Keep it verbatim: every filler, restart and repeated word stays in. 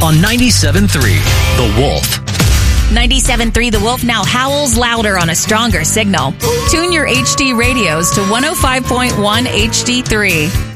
on ninety-seven point three The Wolf. ninety-seven point three The Wolf now howls louder on a stronger signal. Tune your H D radios to one oh five point one H D three.